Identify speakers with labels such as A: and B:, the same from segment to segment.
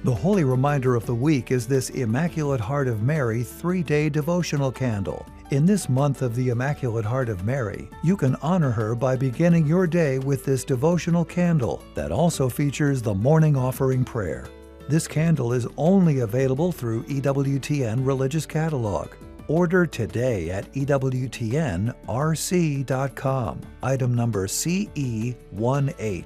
A: The holy reminder of the week is this Immaculate Heart of Mary 3-day devotional candle. In this month of the Immaculate Heart of Mary, you can honor her by beginning your day with this devotional candle that also features the morning offering prayer. This candle is only available through EWTN Religious Catalog. Order today at EWTNRC.com, item number CE18.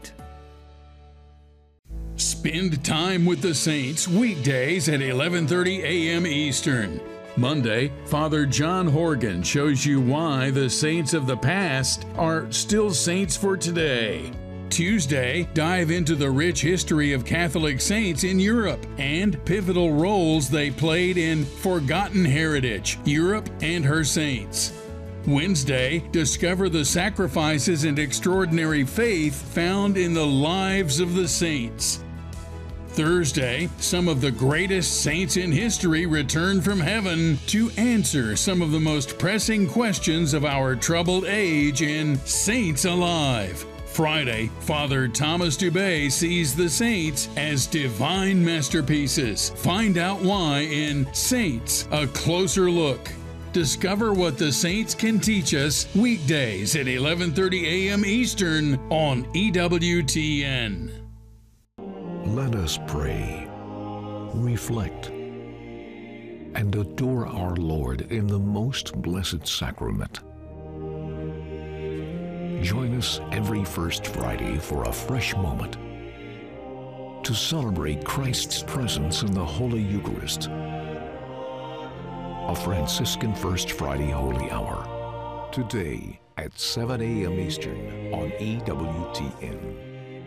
B: Spend time with the saints weekdays at 11:30 a.m. Eastern. Monday, Father John Horgan shows you why the saints of the past are still saints for today. Tuesday, dive into the rich history of Catholic saints in Europe and pivotal roles they played in Forgotten Heritage, Europe and her saints. Wednesday, discover the sacrifices and extraordinary faith found in the lives of the saints. Thursday, some of the greatest saints in history return from heaven to answer some of the most pressing questions of our troubled age in Saints Alive. Friday, Father Thomas Dubé sees the saints as divine masterpieces. Find out why in Saints, A Closer Look. Discover what the saints can teach us weekdays at 11:30 a.m. Eastern on EWTN.
C: Let us pray, reflect, and adore our Lord in the most blessed sacrament. Join us every First Friday for a fresh moment to celebrate Christ's presence in the Holy Eucharist. A Franciscan First Friday Holy Hour, today at 7 a.m. Eastern on EWTN.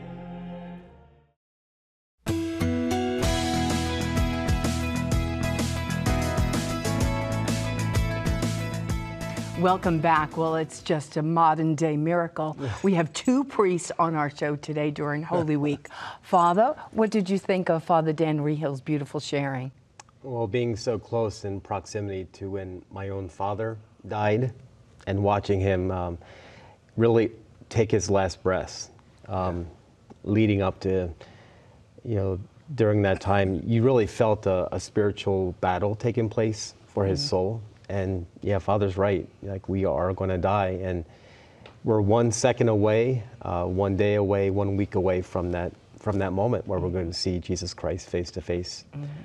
D: Welcome back. Well, it's just a modern day miracle. We have two priests on our show today during Holy Week. Father, what did you think of Father Dan Rehill's beautiful sharing?
E: Well, being so close in proximity to when my own father died and watching him really take his last breaths, leading up to, during that time, you really felt a spiritual battle taking place for his soul. And yeah, Father's right. Like, we are going to die, and we're 1 second away, 1 day away, 1 week away from that moment where we're going to see Jesus Christ face to face.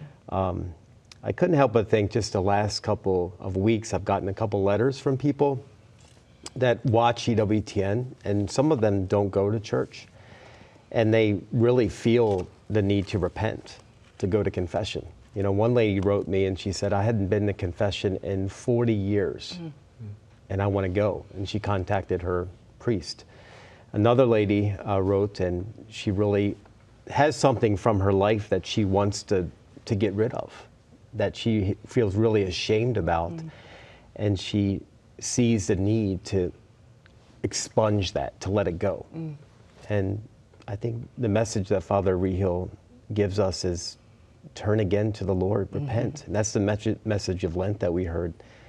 E: I couldn't help but think just the last couple of weeks, I've gotten a couple letters from people that watch EWTN, and some of them don't go to church, and they really feel the need to repent, to go to confession. One lady wrote me and she said, I hadn't been to confession in 40 years and I want to go. And she contacted her priest. Another lady wrote, and she really has something from her life that she wants to get rid of, that she feels really ashamed about. And she sees the need to expunge that, to let it go. And I think the message that Father Rehill gives us is turn again to the Lord, repent. And that's the message of Lent that we heard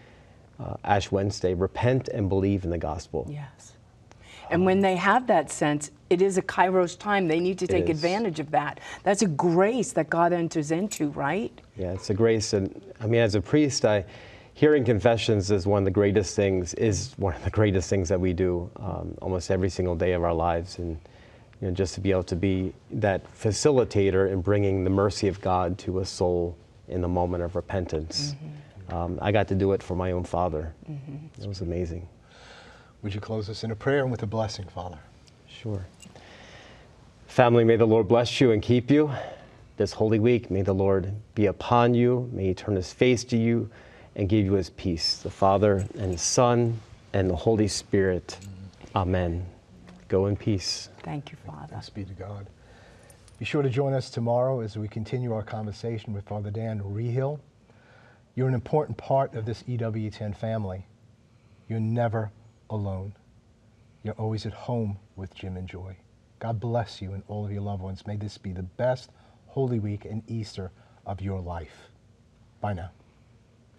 E: Ash Wednesday, repent and believe in the gospel.
D: Yes. And when they have that sense, it is a Kairos time. They need to take advantage of that. That's a grace that God enters into, right? Yeah, it's a grace. And I mean, as a priest, hearing confessions is one of the greatest things that we do almost every single day of our lives. And just to be able to be that facilitator in bringing the mercy of God to a soul in the moment of repentance. I got to do it for my own father. It was amazing.
F: Would you close us in a prayer and with a blessing, Father?
E: Sure. Family, may the Lord bless you and keep you this Holy Week. May the Lord be upon you. May He turn His face to you and give you His peace. The Father and the Son and the Holy Spirit. Amen. Go in peace.
D: Thank you, Father.
F: Thanks be to God. Be sure to join us tomorrow as we continue our conversation with Father Dan Rehill. You're an important part of this EWTN family. You're never alone. You're always at home with Jim and Joy. God bless you and all of your loved ones. May this be the best Holy Week and Easter of your life. Bye now.